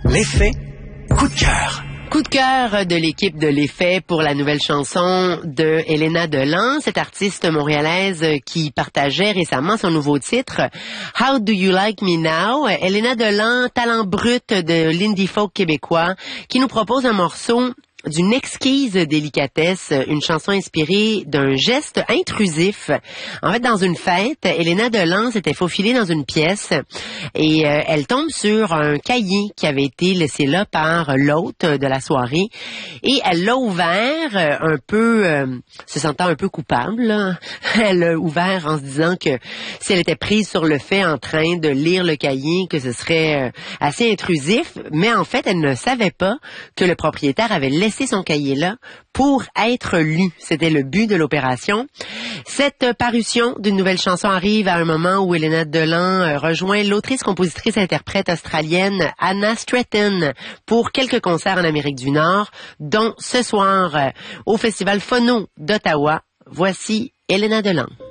L'effet coup de cœur. Coup de cœur de l'équipe de l'Effet pour la nouvelle chanson de Elena Delan, cette artiste montréalaise qui partageait récemment son nouveau titre How Do You Like Me Now. Elena Delan, talent brut de l'indie folk québécois, qui nous propose un morceau d'une exquise délicatesse, une chanson inspirée d'un geste intrusif. En fait, dans une fête, Elena Delan s'était faufilée dans une pièce et elle tombe sur un cahier qui avait été laissé là par l'hôte de la soirée et elle l'a ouvert un peu, se sentant un peu coupable, là. Elle l'a ouvert en se disant que si elle était prise sur le fait en train de lire le cahier, que ce serait assez intrusif, mais en fait, elle ne savait pas que le propriétaire avait laissé son cahier là pour être lu. C'était le but de l'opération. Cette parution d'une nouvelle chanson arrive à un moment où Elena Delan rejoint l'autrice, compositrice, interprète australienne Anna Stratton pour quelques concerts en Amérique du Nord, dont ce soir au Festival Phono d'Ottawa. Voici Elena Delan.